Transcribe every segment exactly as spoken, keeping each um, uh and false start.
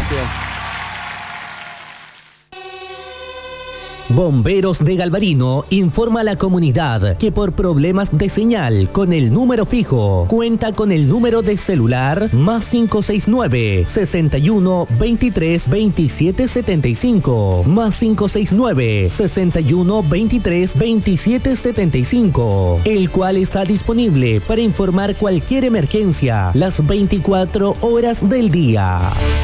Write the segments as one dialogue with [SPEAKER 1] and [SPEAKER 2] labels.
[SPEAKER 1] Gracias.
[SPEAKER 2] Bomberos de Galvarino informa a la comunidad que por problemas de señal con el número fijo cuenta con el número de celular más cinco seis nueve, sesenta y uno, veintitrés, veintisiete setenta y cinco más cinco seis nueve, sesenta y uno, veintitrés, veintisiete setenta y cinco, el cual está disponible para informar cualquier emergencia las veinticuatro horas del día.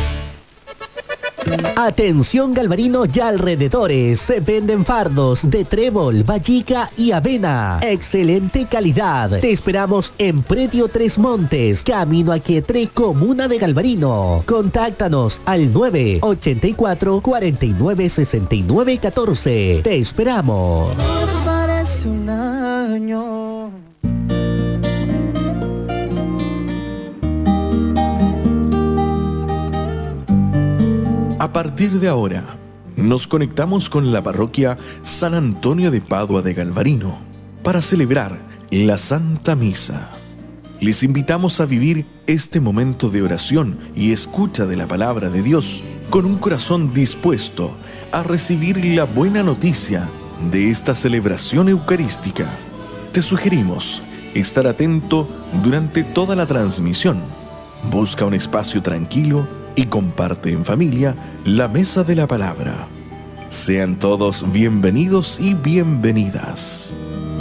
[SPEAKER 2] Atención Galvarino y alrededores, se venden fardos de trébol, vallica y avena. Excelente calidad. Te esperamos en Predio Tres Montes, Camino a Quietre, Comuna de Galvarino. Contáctanos al nueve ochenta y cuatro, cuarenta y nueve, sesenta y nueve, catorce. Te esperamos.
[SPEAKER 3] Parece un año.
[SPEAKER 4] A partir de ahora, nos conectamos con la parroquia San Antonio de Padua de Galvarino para celebrar la Santa Misa. Les invitamos a vivir este momento de oración y escucha de la palabra de Dios con un corazón dispuesto a recibir la buena noticia de esta celebración eucarística. Te sugerimos estar atento durante toda la transmisión. Busca un espacio tranquilo y comparte en familia la mesa de la palabra. Sean todos bienvenidos y bienvenidas.